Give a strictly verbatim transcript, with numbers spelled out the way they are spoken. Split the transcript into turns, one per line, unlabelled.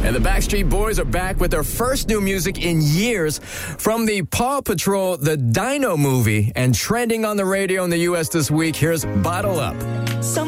And the Backstreet Boys are back with their first new music in years from the Paw Patrol The Dino Movie, and trending on the radio in the U S this week. Here's Bottle Up.
Some